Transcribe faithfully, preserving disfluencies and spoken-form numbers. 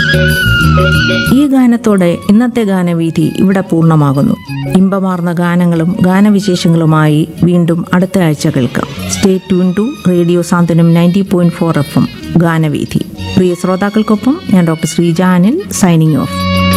ഈ ഗാനത്തോടെ ഇന്നത്തെ ഗാനവീഥി ഇവിടെ പൂർണ്ണമാകുന്നു. ഇമ്പമാർന്ന ഗാനങ്ങളും ഗാനവിശേഷങ്ങളുമായി വീണ്ടും അടുത്ത ആഴ്ച കേൾക്കാം. Stay tune to radio Santhwanam ninety point four F M ഗാനവീഥി. പ്രിയ ശ്രോതാക്കൾക്കൊപ്പം ഞാൻ doctor Sreeja Anil signing off.